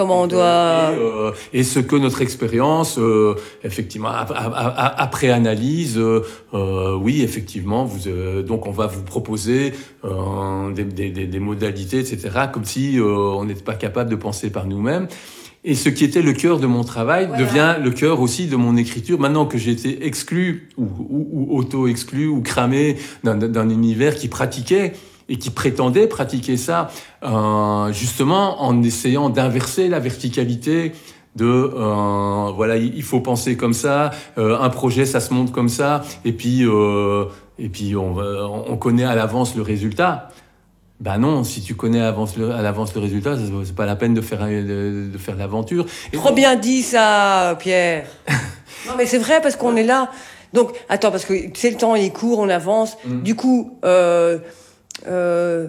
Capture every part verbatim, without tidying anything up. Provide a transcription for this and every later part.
Comment on doit... Et, euh, et ce que notre expérience, euh, effectivement, après analyse, euh, euh, oui, effectivement, vous, euh, donc on va vous proposer euh, des, des, des modalités, et cetera, comme si euh, on n'était pas capable de penser par nous-mêmes. Et ce qui était le cœur de mon travail voilà. devient le cœur aussi de mon écriture. Maintenant que j'ai été exclu, ou, ou, ou auto-exclu, ou cramé d'un, d'un univers qui pratiquait et qui prétendait pratiquer ça, euh, justement en essayant d'inverser la verticalité de euh, voilà, il faut penser comme ça, euh, un projet ça se monte comme ça, et puis euh, et puis on, va, on connaît à l'avance le résultat. Ben non, si tu connais à l'avance le, à l'avance le résultat, c'est pas la peine de faire de, de faire l'aventure. Et trop donc... bien dit ça, Pierre. Non mais c'est vrai parce qu'on est là. Donc attends, parce que tu sais le temps il est court, on avance. Mm. Du coup. Euh, Euh,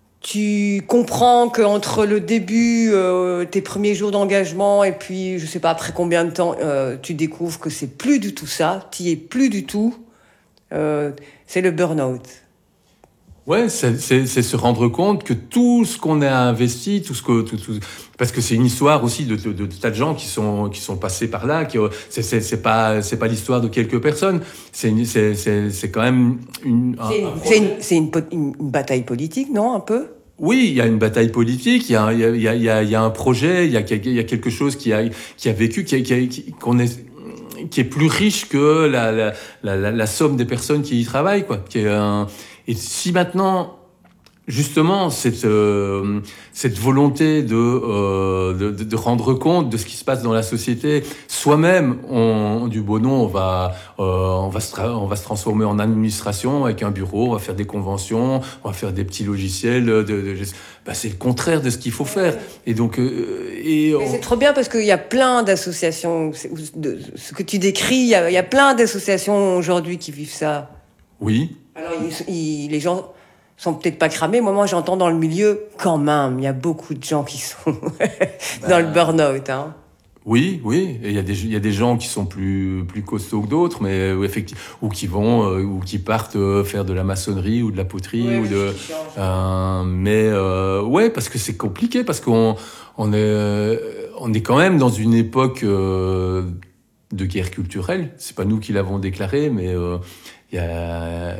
tu comprends qu'entre le début, euh, tes premiers jours d'engagement, et puis, je sais pas, après combien de temps, euh, tu découvres que c'est plus du tout ça, t'y es plus du tout, euh, c'est le burn-out. Ouais, c'est, c'est, c'est se rendre compte que tout ce qu'on a investi, tout ce que, tout, tout, parce que c'est une histoire aussi de, de, de, de tas de gens qui sont, qui sont passés par là, qui, c'est, c'est, c'est pas, c'est pas l'histoire de quelques personnes. C'est, une, c'est, c'est, c'est quand même une, c'est, un, c'est, une, c'est une, une, une bataille politique, non, un peu? Oui, il y a une bataille politique, il y a, il y a, il y a, il y a un projet, il y a, il y a quelque chose qui a, qui a vécu, qui a, qui a, qui, qu'on est, qui est plus riche que la, la, la, la, la somme des personnes qui y travaillent, quoi. Qui est un, et si maintenant, justement, cette, euh, cette volonté de, euh, de, de rendre compte de ce qui se passe dans la société, soi-même, on, du beau nom, on va, euh, on va se, tra- on va se transformer en administration avec un bureau, on va faire des conventions, on va faire des petits logiciels. De, de, de, bah, c'est le contraire de ce qu'il faut faire. Et donc, euh, et Mais c'est trop bien parce qu'il y a plein d'associations. De, ce que tu décris, il y a, il y a plein d'associations aujourd'hui qui vivent ça. Oui. Alors, il, il, les gens sont peut-être pas cramés. Moi, moi, j'entends dans le milieu, quand même, il y a beaucoup de gens qui sont dans bah, le burn-out. Hein. Oui, oui. Et il y a des, il y a des gens qui sont plus, plus costauds que d'autres, mais ou, effectivement, ou qui vont, euh, ou qui partent euh, faire de la maçonnerie ou de la poterie ouais, ou de. Euh, mais euh, ouais, parce que c'est compliqué, parce qu'on, on est, on est quand même dans une époque euh, de guerre culturelle. C'est pas nous qui l'avons déclaré, mais euh, il y a.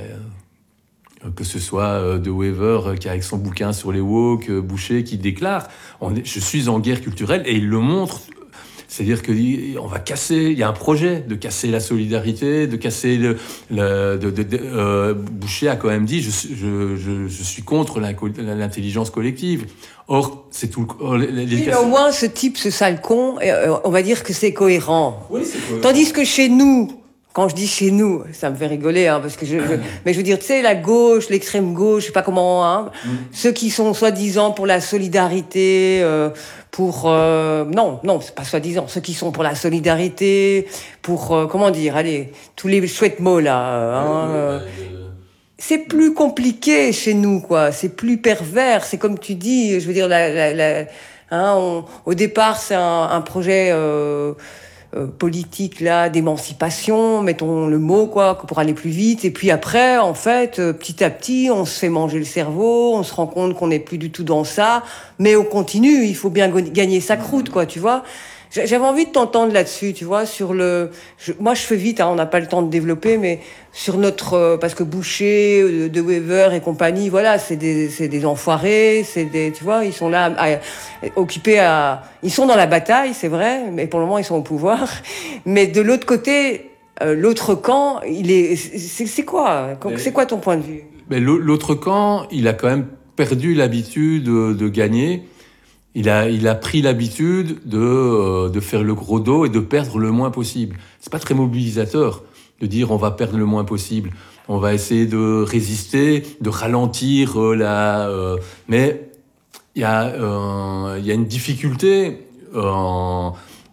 Que ce soit De Wever qui avec son bouquin sur les woke, Boucher qui déclare on est, je suis en guerre culturelle, et il le montre. C'est-à-dire que on va casser, il y a un projet de casser la solidarité, de casser le, le de, de, de, euh, Boucher a quand même dit je, je, je, je suis contre l'intelligence collective. Or, c'est tout. Or, les, les oui, mais au moins ce type, ce sale con, euh, on va dire que c'est cohérent. Oui, c'est cohérent. Tandis que chez nous. Quand je dis chez nous, ça me fait rigoler, hein, parce que je, je, mais je veux dire, tu sais, la gauche, l'extrême gauche, je sais pas comment, hein, mm. ceux qui sont soi-disant pour la solidarité, euh, pour, euh, non, non, c'est pas soi-disant, ceux qui sont pour la solidarité, pour, euh, comment dire, allez, tous les chouettes mots là, hein, euh, c'est plus compliqué chez nous, quoi, c'est plus pervers, c'est comme tu dis, je veux dire, la, la, la, hein, on, au départ, c'est un, un projet, euh, Euh, politique là d'émancipation, mettons le mot quoi, pour aller plus vite, et puis après en fait euh, petit à petit on se fait manger le cerveau, on se rend compte qu'on n'est plus du tout dans ça, mais on continue, il faut bien gagner sa croûte quoi, tu vois. J'avais envie de t'entendre là-dessus, tu vois, sur le. Je, moi, je fais vite, hein, on n'a pas le temps de développer, mais sur notre, euh, parce que Boucher, De Wever et compagnie, voilà, c'est des, c'est des enfoirés, c'est des, tu vois, ils sont là, à, à, occupés à, ils sont dans la bataille, c'est vrai, mais pour le moment, ils sont au pouvoir. Mais de l'autre côté, euh, l'autre camp, il est, c'est, c'est quoi, c'est quoi ton point de vue? Mais l'autre camp, il a quand même perdu l'habitude de, de gagner. Il a, il a pris l'habitude de, euh, de faire le gros dos et de perdre le moins possible. C'est pas très mobilisateur de dire on va perdre le moins possible. On va essayer de résister, de ralentir euh, la. Euh, mais il y a, euh, il y a une difficulté euh,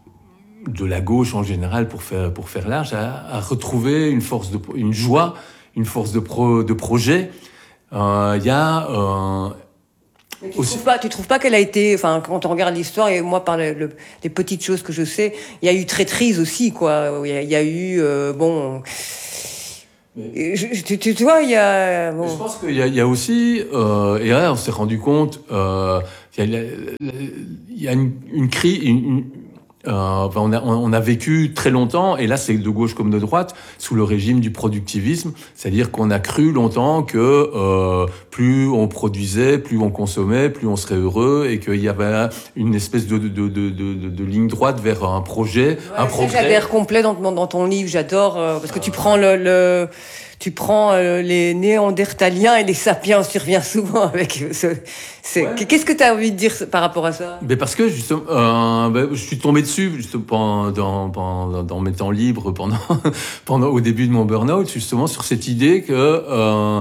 de la gauche en général pour faire pour faire large à, à retrouver une force de, une joie, une force de pro, de projet. Euh, il y a euh, Mais tu, trouves pas, tu trouves pas qu'elle a été, enfin, quand on regarde l'histoire, et moi, par le, le, les petites choses que je sais, il y a eu traîtrise aussi, quoi. Il y a, il y a eu, euh, bon, Mais... Je, tu, tu, tu vois, il y a... Bon. Je pense qu'il y a, il y a aussi, euh, et là on s'est rendu compte, euh, il y a, il y a une, une crise... Une, une, Euh, on, a, on a vécu très longtemps, et là c'est de gauche comme de droite, sous le régime du productivisme, c'est-à-dire qu'on a cru longtemps que euh, plus on produisait, plus on consommait, plus on serait heureux, et qu'il y avait une espèce de, de, de, de, de, de ligne droite vers un projet, ouais, un progrès. J'adhère complet dans, dans ton livre, j'adore, euh, parce que tu prends le... le... Tu prends euh, les Néandertaliens et les Sapiens, tu reviens souvent avec ce... ce... Ouais. Qu'est-ce que tu as envie de dire par rapport à ça? Mais parce que, justement, euh, ben, je suis tombé dessus justement, dans, dans, dans mes temps libres pendant, pendant, au début de mon burn-out, justement, sur cette idée que euh,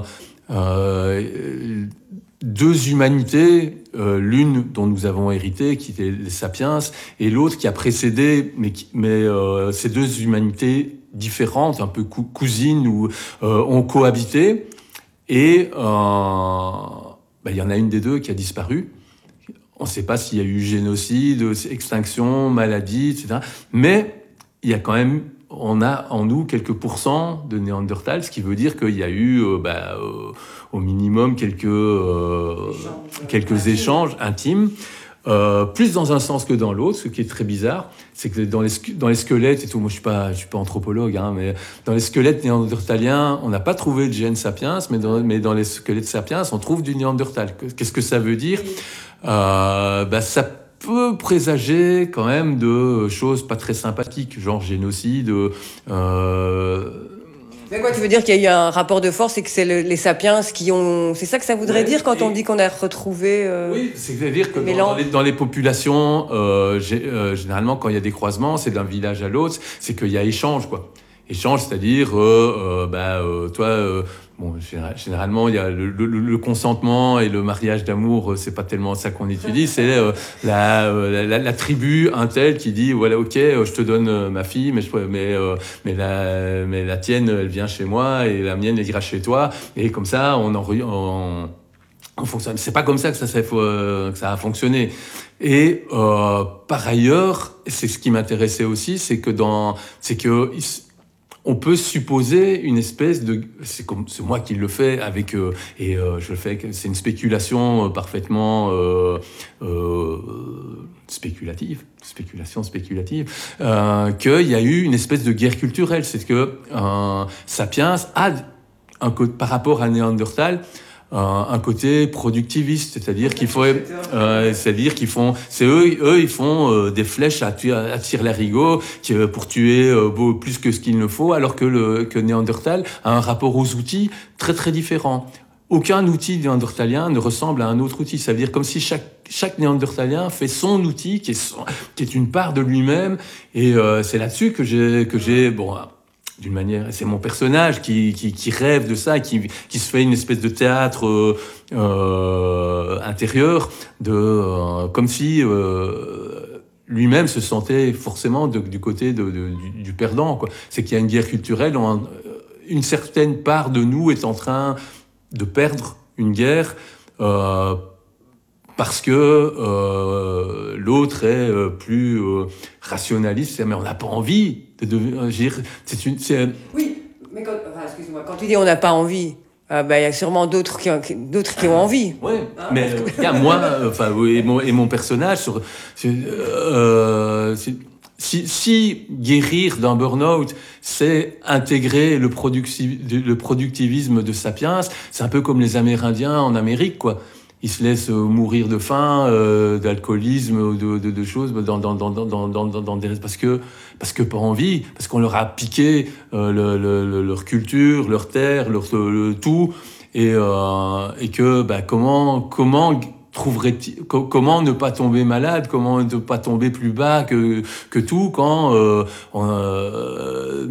euh, deux humanités, euh, l'une dont nous avons hérité, qui était les Sapiens, et l'autre qui a précédé, mais, mais euh, ces deux humanités différentes, un peu cou- cousines, ou euh, ont cohabité, et euh, ben, y en a une des deux qui a disparu. On ne sait pas s'il y a eu génocide, extinction, maladie, et cetera. Mais il y a quand même, on a en nous quelques pourcents de Néandertal, ce qui veut dire qu'il y a eu, euh, bah, euh, au minimum, quelques, euh, quelques échanges intimes. Euh, plus dans un sens que dans l'autre, ce qui est très bizarre, c'est que dans les, dans les squelettes et tout, moi je suis pas, je suis pas anthropologue, hein, mais dans les squelettes néandertaliens, on n'a pas trouvé de gène sapiens, mais dans, mais dans les squelettes sapiens, on trouve du néandertal. Qu'est-ce que ça veut dire? euh, bah, ça peut présager quand même de choses pas très sympathiques, genre génocide, euh, Mais quoi, tu veux dire qu'il y a eu un rapport de force et que c'est le, les sapiens qui ont... C'est ça que ça voudrait ouais, dire quand on dit qu'on a retrouvé... Euh, oui, c'est-à-dire que dans, dans, les, dans les populations, euh, euh, généralement, quand il y a des croisements, c'est d'un village à l'autre, c'est qu'il y a échange, quoi. Échange, c'est-à-dire, euh, euh, bah, euh, toi... Euh, Bon, généralement, il y a le, le, le consentement et le mariage d'amour, c'est pas tellement ça qu'on étudie, c'est euh, la, la, la tribu, un tel qui dit, voilà, ok, je te donne ma fille, mais, je, mais, euh, mais, la, mais la tienne, elle vient chez moi, et la mienne, elle ira chez toi, et comme ça, on en... on, on fonctionne. C'est pas comme ça que ça, ça, que ça a fonctionné. Et euh, par ailleurs, c'est ce qui m'intéressait aussi, c'est que dans... c'est que on peut supposer une espèce de, c'est comme, c'est moi qui le fais avec, euh, et euh, je le fais, c'est une spéculation parfaitement euh, euh, spéculative, spéculation spéculative, euh, qu'il y a eu une espèce de guerre culturelle. C'est que euh, Sapiens a, un, par rapport à Néandertal, un côté productiviste, c'est-à-dire qu'il faut, euh, c'est-à-dire qu'ils font, c'est eux, eux ils font euh, des flèches à, tu, à tire-larigot pour tuer euh, beau, plus que ce qu'il ne faut, alors que le que Néandertal a un rapport aux outils très très différent. Aucun outil néandertalien ne ressemble à un autre outil. Ça veut dire comme si chaque chaque néandertalien fait son outil, qui est son, qui est une part de lui-même, et euh, c'est là-dessus que j'ai que j'ai bon. D'une manière, c'est mon personnage qui, qui, qui rêve de ça, qui, qui se fait une espèce de théâtre euh, euh, intérieur, de, euh, comme si euh, lui-même se sentait forcément de, du côté de, de, du, du perdant, quoi. C'est qu'il y a une guerre culturelle, on, une certaine part de nous est en train de perdre une guerre euh, parce que euh, l'autre est euh, plus euh, rationaliste, mais on n'a pas envie de devenir. C'est une. C'est... Oui, mais quand, enfin, excuse-moi, quand tu dis on n'a pas envie, euh, ben il y a sûrement d'autres qui ont, d'autres qui ont envie. Oui, hein, mais euh, regarde, moi, enfin, et mon et mon personnage, sur, c'est, euh, c'est, si, si guérir d'un burn-out, c'est intégrer le, productiv, le productivisme de Sapiens, c'est un peu comme les Amérindiens en Amérique, quoi. Ils se laissent mourir de faim, euh, d'alcoolisme, de, de, de choses dans, dans, dans, dans, dans, dans des... Parce que, parce que pas envie, parce qu'on leur a piqué euh, le, le, leur culture, leur terre, leur, le, tout, et, euh, et que bah, comment, comment trouverait-il, comment ne pas tomber malade, comment ne pas tomber plus bas que, que tout, quand euh, on, euh,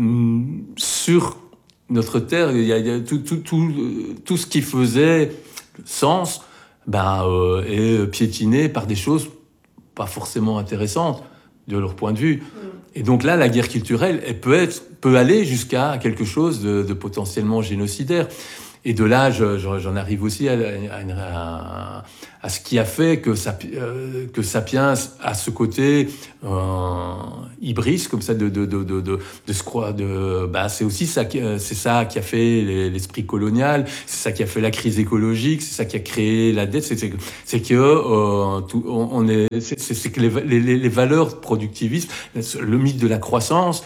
sur notre terre, il y a, il y a tout, tout, tout, tout ce qui faisait sens, ben, euh, est piétiné par des choses pas forcément intéressantes de leur point de vue. Mmh. Et donc là, la guerre culturelle, elle peut être, peut aller jusqu'à quelque chose de, de potentiellement génocidaire. Et de là, je, j'en arrive aussi à, à, à, à ce qui a fait que, euh, que Sapiens a ce côté euh, hybride, comme ça, de, de, de, de, de, de se croire. De, bah, c'est aussi ça qui, c'est ça qui a fait l'esprit colonial, c'est ça qui a fait la crise écologique, c'est ça qui a créé la dette. C'est, c'est, c'est que euh, tout, on est, c'est, c'est que les, les, les valeurs productivistes, le mythe de la croissance.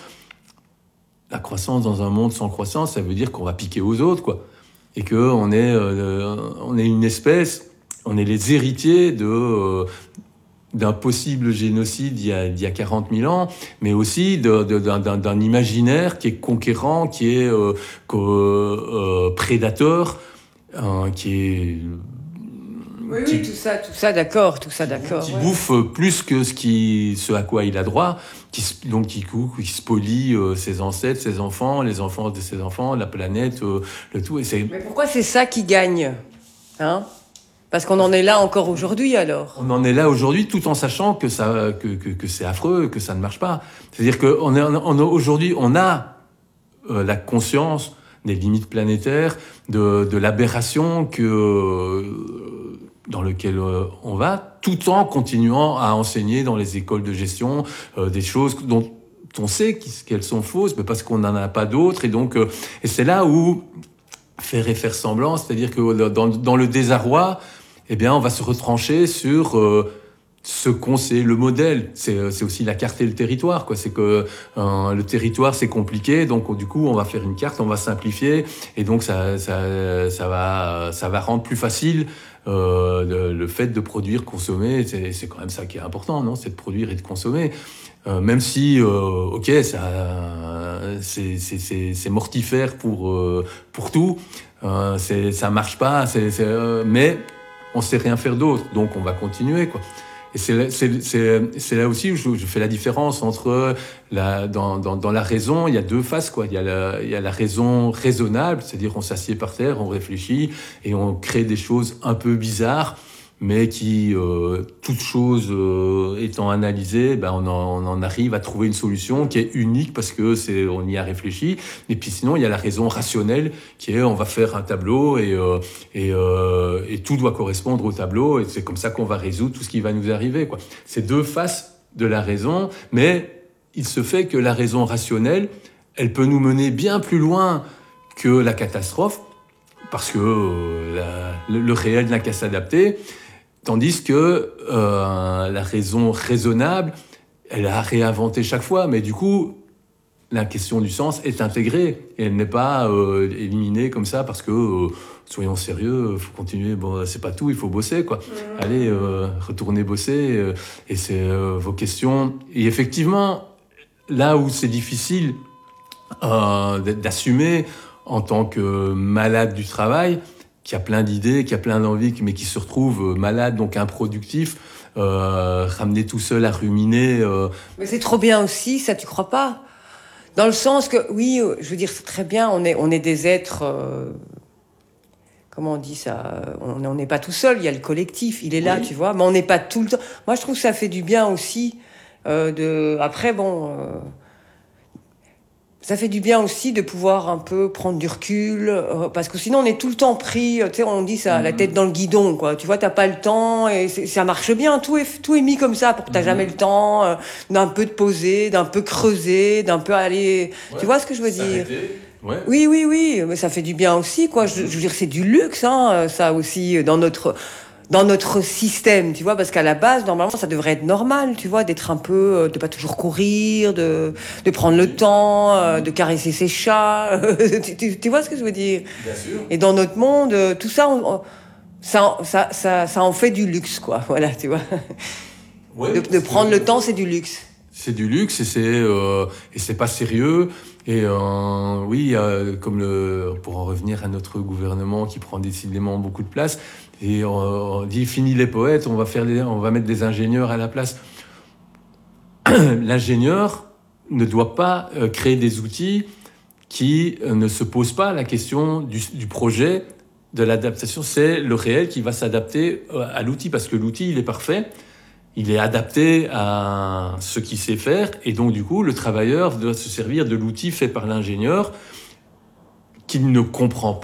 La croissance dans un monde sans croissance, ça veut dire qu'on va piquer aux autres, quoi. Et qu'on est, euh, on est une espèce, on est les héritiers de, euh, d'un possible génocide il y a, il y a quarante mille ans, mais aussi de, de, d'un, d'un imaginaire qui est conquérant, qui est euh, euh, prédateur, euh, qui est... Oui, qui, oui, tout ça, tout ça, d'accord, tout ça, d'accord. Qui ouais. bouffe plus que ce, qui, ce à quoi il a droit, qui, donc qui, qui spolie euh, ses ancêtres, ses enfants, les enfants de ses enfants, la planète, euh, le tout. Et c'est... Mais pourquoi c'est ça qui gagne, hein? Parce qu'on en est là encore aujourd'hui, alors. On en est là aujourd'hui, tout en sachant que ça, que, que, que c'est affreux, que ça ne marche pas. C'est-à-dire qu'on est, on, aujourd'hui, on a euh, la conscience des limites planétaires, de, de l'aberration que euh, dans lequel euh, on va, tout en continuant à enseigner dans les écoles de gestion euh, des choses dont on sait qu'elles sont fausses, mais parce qu'on n'en a pas d'autres. Et donc, euh, et c'est là où faire et faire semblant, c'est-à-dire que dans, dans le désarroi, eh bien, on va se retrancher sur euh, ce qu'on sait, le modèle. C'est, c'est aussi la carte et le territoire, quoi. C'est que euh, le territoire, c'est compliqué, donc du coup, on va faire une carte, on va simplifier, et donc ça, ça, ça va, ça va rendre plus facile euh, le, le fait de produire, consommer. C'est, c'est quand même ça qui est important, non ? C'est de produire et de consommer. Euh, même si, euh, ok, ça, c'est, c'est, c'est, c'est mortifère pour euh, pour tout. Euh, c'est, ça marche pas. C'est, c'est, euh, mais on sait rien faire d'autre, donc on va continuer, quoi. Et c'est, c'est, c'est, c'est là aussi où je, je fais la différence entre la, dans, dans, dans la raison, il y a deux faces, quoi. Il y a la, il y a la raison raisonnable, c'est-à-dire on s'assied par terre, on réfléchit et on crée des choses un peu bizarres, mais qui, euh, toute chose euh, étant analysée, ben on, en, on en arrive à trouver une solution qui est unique parce que c'est, on y a réfléchi. Et puis sinon, il y a la raison rationnelle qui est, on va faire un tableau et, euh, et, euh, et tout doit correspondre au tableau et c'est comme ça qu'on va résoudre tout ce qui va nous arriver, quoi. C'est deux faces de la raison, mais il se fait que la raison rationnelle, elle peut nous mener bien plus loin que la catastrophe parce que euh, la, le, le réel n'a qu'à s'adapter. Tandis que euh, la raison raisonnable, elle a réinventé chaque fois, mais du coup, la question du sens est intégrée et elle n'est pas euh, éliminée comme ça parce que, euh, soyons sérieux, il faut continuer, bon, c'est pas tout, il faut bosser, quoi. Mmh. Allez, euh, retournez bosser, euh, et c'est euh, vos questions. Et effectivement, là où c'est difficile euh, d'assumer en tant que malade du travail, qui a plein d'idées, qui a plein d'envies, mais qui se retrouve malade, donc improductif, euh, ramené tout seul à ruminer. Euh... Mais c'est trop bien aussi, ça, tu crois pas ? Dans le sens que, oui, je veux dire, c'est très bien, on est, on est des êtres... Euh, comment on dit ça ? On n'est pas tout seul, il y a le collectif, il est là, oui. Tu vois, mais on n'est pas tout le temps... Moi, je trouve que ça fait du bien aussi. Euh, de... Après, bon... Euh... Ça fait du bien aussi de pouvoir un peu prendre du recul, euh, parce que sinon on est tout le temps pris, tu sais, on dit ça, mmh. la tête dans le guidon, quoi. Tu vois, t'as pas le temps et ça marche bien, tout est, tout est mis comme ça pour que t'as mmh. jamais le temps euh, d'un peu te poser, d'un peu creuser, d'un peu aller... Ouais, tu vois ce que je veux dire ? Ouais. Oui, oui, oui, mais ça fait du bien aussi, quoi. Je, je veux dire, c'est du luxe, hein, ça aussi, dans notre... dans notre système, tu vois, parce qu'à la base, normalement, ça devrait être normal, tu vois, d'être un peu, de pas toujours courir, de, de prendre le temps, de caresser ses chats, tu, tu, tu vois ce que je veux dire ? Bien sûr. Et dans notre monde, tout ça, on, ça, ça, ça, ça en fait du luxe, quoi, voilà, tu vois. Ouais, de, de prendre le temps, c'est du luxe. C'est du luxe et c'est, euh, et c'est pas sérieux. Et euh, oui, euh, comme le, pour en revenir à notre gouvernement qui prend décidément beaucoup de place, et on, on dit fini les poètes, on va faire les, on va mettre des ingénieurs à la place. L'ingénieur ne doit pas euh, créer des outils qui euh, ne se posent pas la question du, du projet, de l'adaptation. C'est le réel qui va s'adapter euh, à l'outil parce que l'outil il est parfait. Il est adapté à ce qu'il sait faire et donc du coup le travailleur doit se servir de l'outil fait par l'ingénieur qu'il ne comprend pas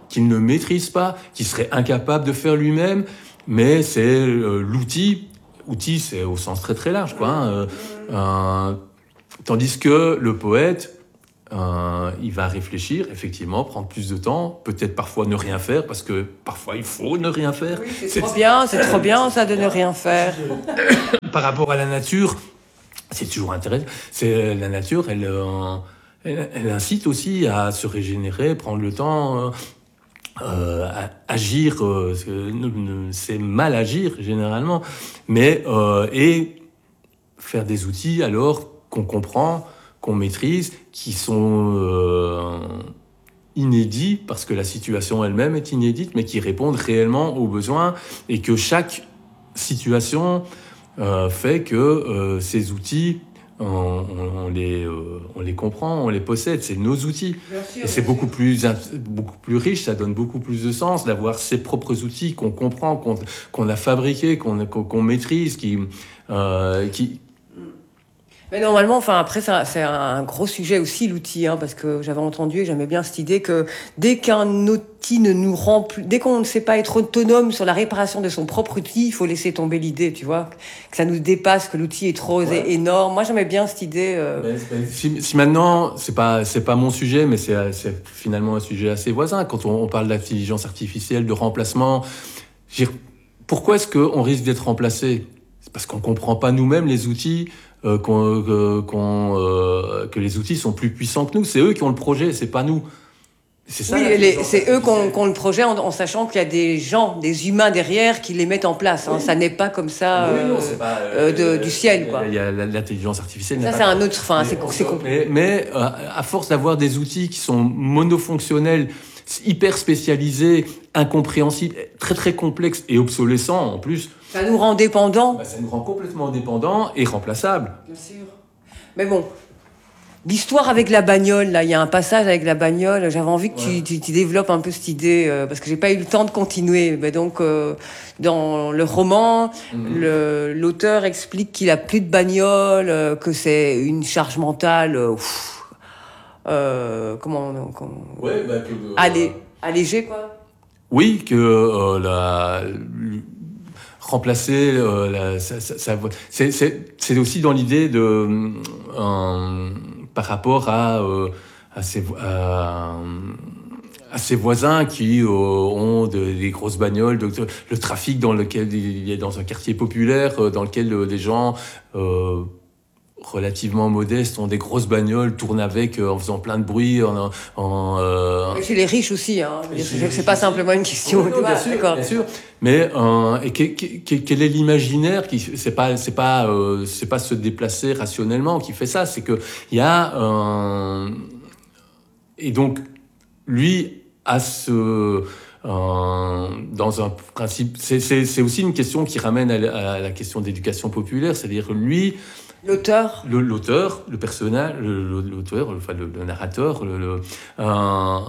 qu'il ne maîtrise pas, qu'il serait incapable de faire lui-même, mais c'est euh, l'outil. Outil, c'est au sens très très large, quoi. Hein, euh, euh, tandis que le poète, Euh, il va réfléchir, effectivement, prendre plus de temps, peut-être parfois ne rien faire, parce que parfois il faut ne rien faire. Oui, c'est, c'est trop bien, c'est trop bien ça de ne rien faire. Par rapport à la nature, c'est toujours intéressant. C'est la nature, elle, euh, elle, elle incite aussi à se régénérer, prendre le temps, euh, à agir. Euh, c'est mal agir généralement, mais euh, et faire des outils alors qu'on comprend, qu'on maîtrise, qui sont euh, inédits, parce que la situation elle-même est inédite, mais qui répondent réellement aux besoins, et que chaque situation euh, fait que euh, ces outils, on, on, on, les, euh, on les comprend, on les possède, c'est nos outils. Sûr, et c'est beaucoup plus, beaucoup plus riche, ça donne beaucoup plus de sens d'avoir ses propres outils qu'on comprend, qu'on, qu'on a fabriqués, qu'on, qu'on, qu'on maîtrise, qui... Euh, qui Mais normalement, enfin après, ça, c'est un gros sujet aussi, l'outil, hein, parce que j'avais entendu et j'aimais bien cette idée que dès qu'un outil ne nous rend plus, dès qu'on ne sait pas être autonome sur la réparation de son propre outil, il faut laisser tomber l'idée, tu vois, que ça nous dépasse, que l'outil est trop ouais. énorme. Moi, j'aimais bien cette idée. Euh... Ben, ben, si, si maintenant, c'est pas, c'est pas mon sujet, mais c'est, c'est finalement un sujet assez voisin. Quand on, on parle d'intelligence artificielle, de remplacement, je veux dire, pourquoi est-ce qu'on risque d'être remplacé ? C'est parce qu'on comprend pas nous-mêmes les outils. Euh, qu'on, euh, qu'on, euh, que les outils sont plus puissants que nous. C'est eux qui ont le projet, c'est pas nous. C'est ça. Oui, les, c'est eux qui ont, qui ont le projet en, en sachant qu'il y a des gens, des humains derrière qui les mettent en place. Hein. Oui. Ça n'est pas comme ça euh, oui, non, c'est pas, euh, de, euh, du ciel, quoi. Il y a l'intelligence artificielle. Ça, c'est un autre. Enfin, c'est, c'est compliqué. Mais, mais euh, à force d'avoir des outils qui sont monofonctionnels, hyper spécialisés, incompréhensibles, très très complexes et obsolescents en plus. Ça nous rend dépendants. Bah, ça nous rend complètement dépendants et remplaçables. Bien sûr. Mais bon, l'histoire avec la bagnole, là, il y a un passage avec la bagnole. J'avais envie que ouais. tu, tu, tu développes un peu cette idée euh, parce que j'ai pas eu le temps de continuer. Mais donc, euh, dans le roman, mmh. le, l'auteur explique qu'il a plus de bagnole, euh, que c'est une charge mentale. Euh, euh, comment, comment ouais, bah, que, euh, allé, allégée, quoi. Oui, que euh, la remplacer euh, la, ça, ça, ça, c'est, c'est, c'est aussi dans l'idée de euh, par rapport à euh, à ses à, à ses voisins qui euh, ont de, des grosses bagnoles, de, le trafic dans lequel il est dans un quartier populaire euh, dans lequel euh, des gens euh, relativement modestes ont des grosses bagnoles, tournent avec euh, en faisant plein de bruit. En, en, euh... Chez les riches aussi, hein. C'est, c'est pas simplement une question. Oui, non, bien, sûr, bien sûr. Mais euh, et que, que, quel est l'imaginaire qui c'est pas c'est pas euh, c'est pas se déplacer rationnellement qui fait ça, c'est que il y a euh, et donc lui a ce euh, dans un principe c'est, c'est c'est aussi une question qui ramène à la, à la question d'éducation populaire, c'est-à-dire lui. L'auteur. Le, l'auteur, le personnage, le, l'auteur, enfin le, le narrateur, le, le, euh,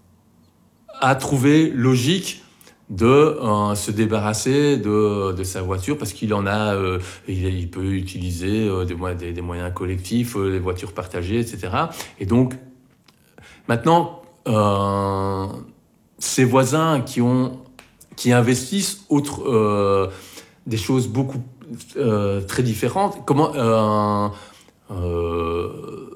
a trouvé logique de euh, se débarrasser de, de sa voiture parce qu'il en a, euh, il, il peut utiliser euh, des, des, des moyens collectifs, euh, les voitures partagées, et cetera. Et donc, maintenant, euh, ses voisins qui ont, qui investissent autre, euh, des choses beaucoup Euh, très différentes, comment euh, euh,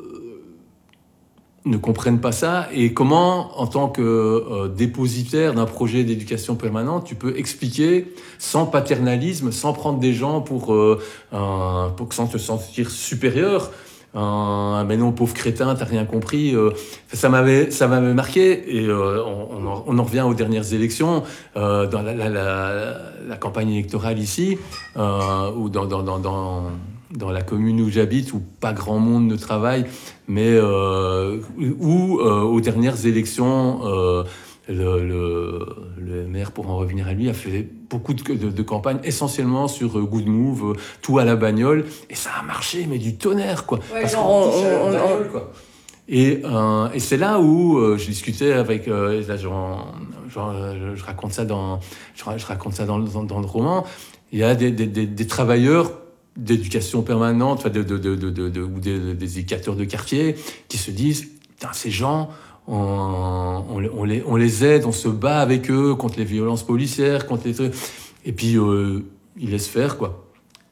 ne comprennent pas ça et comment, en tant que euh, dépositaire d'un projet d'éducation permanente, tu peux expliquer sans paternalisme, sans prendre des gens pour, euh, euh, pour sans te sentir supérieur. Euh, mais non, pauvre crétin, t'as rien compris. Euh, ça m'avait, ça m'avait marqué. Et euh, on, on, en, on en revient aux dernières élections, euh, dans la, la, la, la campagne électorale ici, euh, ou dans, dans, dans, dans, dans la commune où j'habite, où pas grand monde ne travaille, mais euh, où euh, aux dernières élections, euh, le, le, le maire, pour en revenir à lui, a fait beaucoup de, de, de campagnes, essentiellement sur euh, Good Move, euh, tout à la bagnole, et ça a marché, mais du tonnerre, quoi. Ouais, parce qu'on touche à la bagnole, quoi. Et, euh, et c'est là où euh, je discutais avec, euh, là, genre, genre, je, je raconte ça dans, je, je raconte ça dans, dans, dans le roman. Il y a des, des, des, des travailleurs d'éducation permanente, enfin, de, de, de, de, de, de, ou des, des éducateurs de quartier, qui se disent, putain, ces gens on, on, on, les, on les aide, on se bat avec eux contre les violences policières, contre les trucs. Et puis, euh, ils laissent faire, quoi.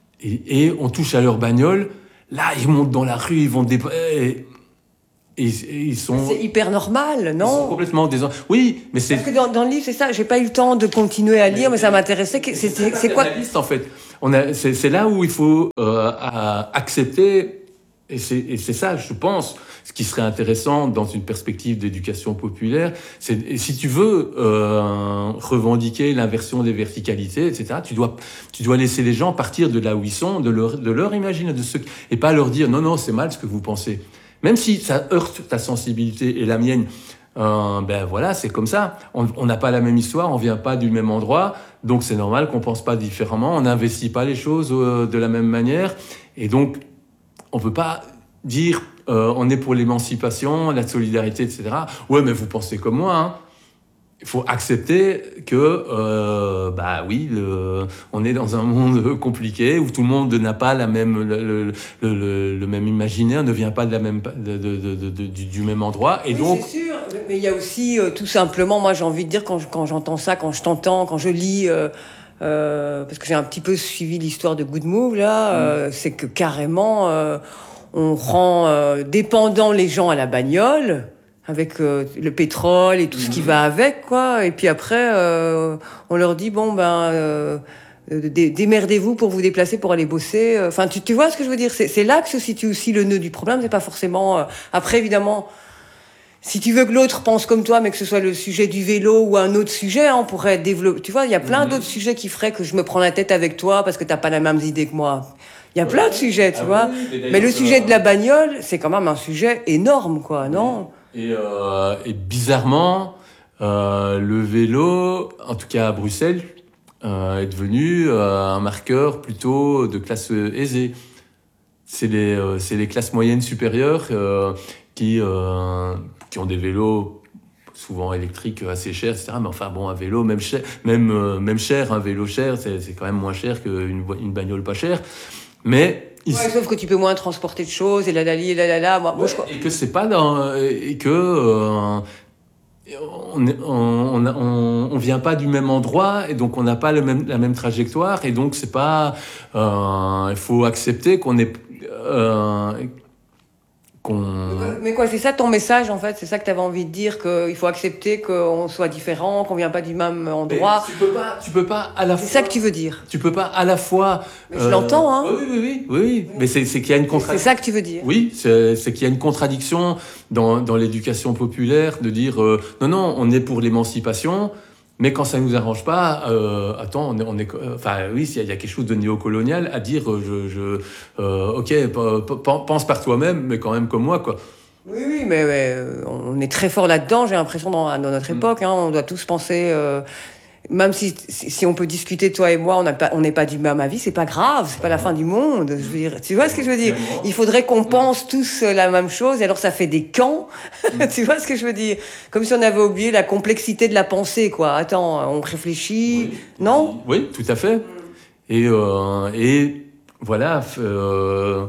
Et, et on touche à leur bagnole. Là, ils montent dans la rue, ils vont... Dé... Et, et, et ils sont... C'est hyper normal, non? Ils sont complètement dés... Oui, mais c'est... Parce que dans, dans le livre, c'est ça. J'ai pas eu le temps de continuer à lire, mais, mais ça m'intéressait. C'est, c'est, c'est quoi? En fait, on a, c'est, c'est là où il faut euh, accepter... Et c'est, et c'est ça, je pense, ce qui serait intéressant dans une perspective d'éducation populaire, c'est et si tu veux euh, revendiquer l'inversion des verticalités, et cetera. Tu dois, tu dois laisser les gens partir de là où ils sont, de leur, de leur imaginer, de ce et pas leur dire non non c'est mal ce que vous pensez, même si ça heurte ta sensibilité et la mienne. Euh, ben voilà, c'est comme ça. On n'a pas la même histoire, on vient pas du même endroit, donc c'est normal qu'on pense pas différemment, on n'investit pas les choses euh, de la même manière, et donc on peut pas dire euh, on est pour l'émancipation, la solidarité, et cetera. Ouais, mais vous pensez comme moi. Hein. Il faut accepter que, euh, bah oui, le, on est dans un monde compliqué où tout le monde n'a pas la même, le, le, le, le même imaginaire, ne vient pas de la même, de, de, de, de, du, du même endroit. Et oui, donc, c'est sûr. Mais il y a aussi euh, tout simplement, moi j'ai envie de dire quand, quand j'entends ça, quand je t'entends, quand je lis. Euh, Euh, parce que j'ai un petit peu suivi l'histoire de Good Move là, euh, mmh. c'est que carrément euh, on rend euh, dépendants les gens à la bagnole avec euh, le pétrole et tout mmh. ce qui va avec quoi, et puis après euh, on leur dit bon ben euh, dé- démerdez-vous pour vous déplacer pour aller bosser. Enfin tu, tu vois ce que je veux dire, c'est, c'est là que se situe aussi le nœud du problème. C'est pas forcément euh... après évidemment. Si tu veux que l'autre pense comme toi, mais que ce soit le sujet du vélo ou un autre sujet, hein, on pourrait développer. Tu vois, il y a plein mmh. d'autres sujets qui feraient que je me prends la tête avec toi parce que t'as pas la même idée que moi. Il y a ouais. plein de sujets, tu ah vois. Oui, mais le sujet de la bagnole, c'est quand même un sujet énorme, quoi, non? Et, euh, et bizarrement, euh, le vélo, en tout cas à Bruxelles, euh, est devenu euh, un marqueur plutôt de classe aisée. C'est les, euh, c'est les classes moyennes supérieures euh, qui... Euh, qui ont des vélos souvent électriques assez chers, et cetera. Mais enfin bon, un vélo même cher, même euh, même cher, un vélo cher, c'est, c'est quand même moins cher qu'une une bagnole pas chère. Mais ouais, sauf que tu peux moins transporter de choses et là là là là là. Moi, ouais, moi, je... et que c'est pas dans et que euh, on, on, on, on vient pas du même endroit et donc on n'a pas le même la même trajectoire et donc c'est pas euh, il faut accepter qu'on est euh, Mais quoi, c'est ça ton message en fait? C'est ça que tu avais envie de dire, qu'il faut accepter qu'on soit différent, qu'on vient pas du même endroit? Mais tu peux pas, tu peux pas à la c'est fois. C'est ça que tu veux dire? Tu peux pas à la fois. Mais je euh, l'entends, hein. Oui, oui, oui, oui, oui. Mais c'est, c'est qu'il y a une contradiction. C'est ça que tu veux dire? Oui, c'est, c'est qu'il y a une contradiction dans, dans l'éducation populaire de dire euh, non, non, on est pour l'émancipation. Mais quand ça nous arrange pas, euh, attends, on est, on est, enfin oui, il y, y a quelque chose de néocolonial à dire. Je, je, euh, ok, p- p- pense par toi-même, mais quand même comme moi, quoi. Oui, oui, mais, mais on est très fort là-dedans. J'ai l'impression dans, dans notre époque, hein, on doit tous penser. Euh, même si, si si on peut discuter toi et moi, on n'a pas, on n'est pas du même avis, c'est pas grave, c'est pas la fin du monde. Je veux dire, tu vois ce que je veux dire? Il faudrait qu'on pense tous la même chose, et alors ça fait des camps. Tu vois ce que je veux dire? Comme si on avait oublié la complexité de la pensée, quoi. Attends, on réfléchit, oui. non? Oui, tout à fait. Et euh, et voilà. Euh,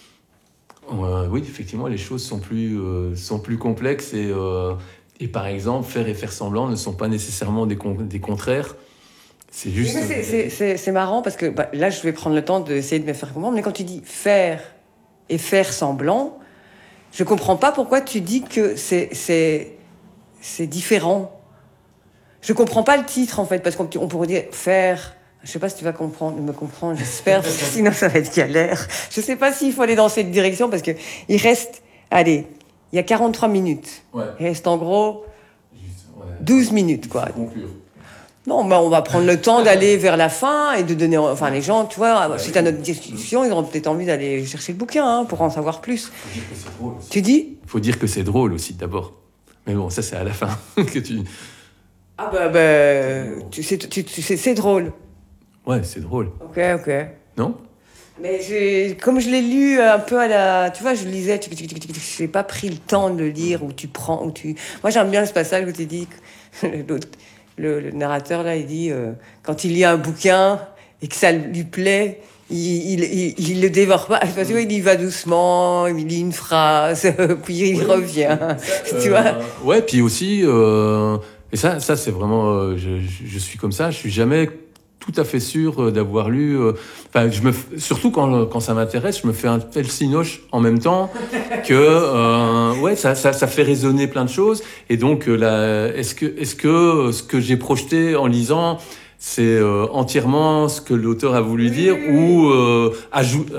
euh, oui, effectivement, les choses sont plus euh, sont plus complexes et euh, Et par exemple, faire et faire semblant ne sont pas nécessairement des, con- des contraires. C'est juste... Oui, c'est, c'est, c'est, c'est marrant parce que bah, là, je vais prendre le temps d'essayer de me faire comprendre. Mais quand tu dis faire et faire semblant, je comprends pas pourquoi tu dis que c'est, c'est, c'est différent. Je comprends pas le titre, en fait, parce qu'on on pourrait dire faire... Je sais pas si tu vas comprendre, me comprendre, j'espère, parce que sinon ça va être galère. Je sais pas s'il faut aller dans cette direction, parce que il reste... Allez... Il y a quarante-trois minutes. Ouais. Il reste en gros douze minutes, quoi. Conclure. Non, ben on va prendre le temps d'aller vers la fin et de donner... Enfin, les gens, tu vois, ouais, suite à notre discussion, ils auront peut-être envie d'aller chercher le bouquin hein, pour en savoir plus. Faut dire que c'est drôle aussi. Tu dis ? Faut dire que c'est drôle aussi, d'abord. Mais bon, ça, c'est à la fin que tu... Ah ben, ben tu sais, tu, tu sais, c'est drôle. Ouais, c'est drôle. Ok, ok. Non ? Mais j'ai, comme je l'ai lu un peu à la... Tu vois, je lisais, je n'ai pas pris le temps de le lire, où tu prends... Où tu... Moi, j'aime bien ce passage où tu dis... Le, le narrateur, là, il dit... Euh, quand il lit un bouquin et que ça lui plaît, il, il, il, il le dévore pas. Parce que il y va doucement, il lit une phrase, puis il revient. Euh, Tu vois? Ouais, puis aussi, euh, et ça, ça c'est vraiment, euh, je, je, je suis comme ça, je suis jamais tout à fait sûr d'avoir lu. euh, Enfin, je me, f- surtout quand, quand ça m'intéresse, je me fais un tel cinoche en même temps que, euh, ouais, ça, ça, ça fait résonner plein de choses. Et donc, euh, la, est-ce que, est-ce que ce que j'ai projeté en lisant, c'est euh, entièrement ce que l'auteur a voulu dire ou euh, ajou-